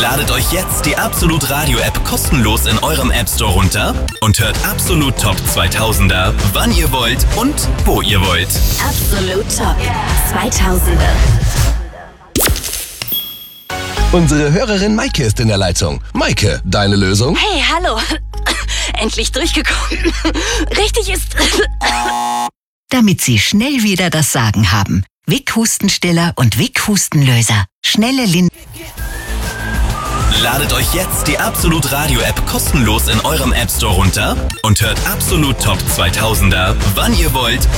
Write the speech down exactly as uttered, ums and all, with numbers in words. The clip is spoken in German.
Ladet euch jetzt die Absolut Radio App kostenlos in eurem App Store runter und hört Absolut Top zweitausender, wann ihr wollt und wo ihr wollt. Absolut Top zweitausender. Unsere Hörerin Maike ist in der Leitung. Maike, deine Lösung? Hey, hallo. Endlich durchgekommen. Richtig ist... Damit Sie schnell wieder das Sagen haben. Vic Hustenstiller und Vic Hustenlöser. Schnelle Lin... Ladet euch jetzt die Absolut Radio App kostenlos in eurem App Store runter und hört Absolut Top zweitausender, wann ihr wollt